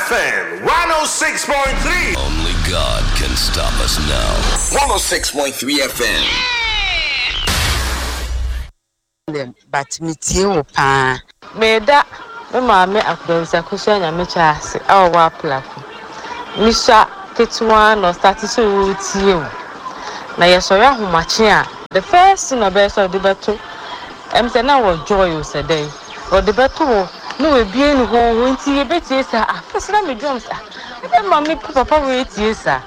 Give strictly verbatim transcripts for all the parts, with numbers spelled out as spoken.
F M one oh six point three. Only God can stop us now. one oh six point three F M. But me too, pa. Meda, me mama akubisa kushanya mechasi awo wa plaku. Misha ketwa no start so tie. Na yesori ahomache a the first thing about so the beto. Em say na wo joy o say dey. O the beto no we bie ni ho nti ye betie sa ah first na me drums ah. E mama papa we tie sa.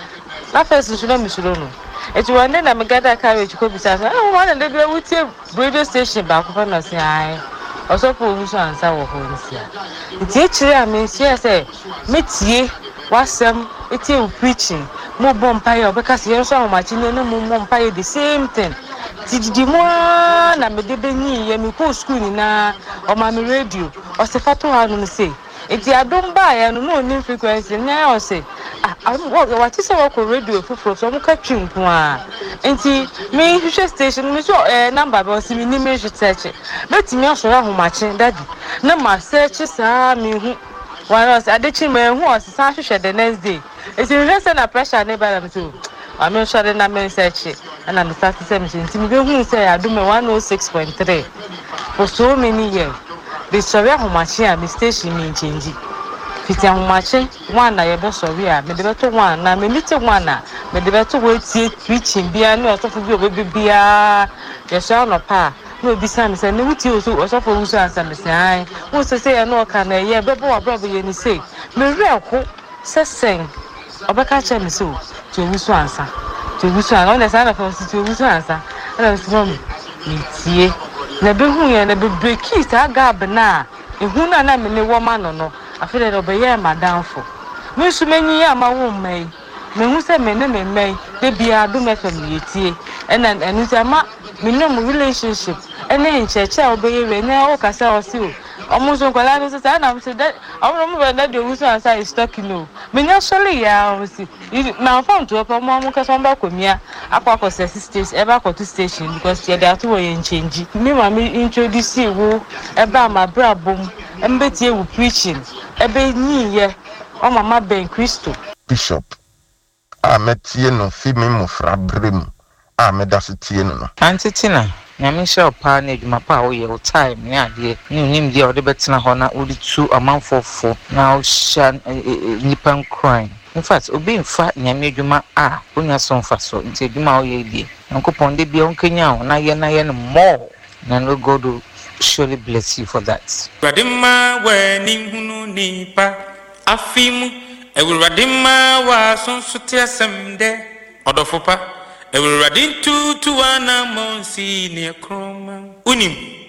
Na first so na me suro no. It's one day na me gather carriage ko bisa say oh one day we tie radio station back for na say ai. Also for who so answer wo ho nsia. Nti e kire a me nsia say me tie wasem e tie preaching. Mo bompaye obeka se yeso ahomachi no mo bompaye the same thing. Tididi mo na me de benyi ye me ko school ni na o ma me radio o se fato ha no say enti adom ba ya no no ni frequency na o say ah what is our radio fufuro so mo ka twinko a enti me hwehwe station me so eh number be o se me ni me hwe search betimi asoro ahomachi daddy na ma search sa me hu one us adechi me hu o se sa hwehwe the next day enti hwe say na pressure na ba na so I mean, sure na me search and I'm starting seventeen. Me be who say I do me one oh six point three for so many years. The sorry how much here me station me change. Fiti how much one na ye be sorry a me de beto one na me meet one na me de beto we tie preaching bia no so for bi obi bia ye so no pa no bi say me say no wuti o so so for wusu answer me say ai wo say say no ka na ye be bo abrobo ye ni say me re ko sesen obeka che me so to wusu answer to wusu answer on the side of us to wusu answer and I say me tie na be hu ye na be break keys aga na ehu na na me ne wo ma no no afere do be ye madamfo me su menyi ya ma wo mai me hu se me ne me mai de bia do me fam ye tie and and enu say ma me no relationship ene ncheche obeye we na o kasa o si o omo so kwala no say na me say that omo mo be na de wusu answer is talking no me nya sole ya o si na phone to opo mo mo kasa mba komia akwa ko station e ba ko to station because ye dey to we change me ma me introduce wo e ba ma brabom e mbetie wo preaching e be nyi ye o mama ben Christo Bishop a metie no fi me mofra brem a medase tie no antitina nyame sha pa na eduma pa wo ye time ne ade ne nim dia ode betina ho na odi tu amanfofo na o sha nipan crime. In fact obi mfa nyame eduma a onya so mfa so nti eduma wo ye die nkopon de bia onkanya na ye na ye no more na no God will surely bless you for that. Radima we ni hunu nipa afimu ewuradima wa sonso tiasem de odofopa ewuradin tu tu ana monsi ne kroma unim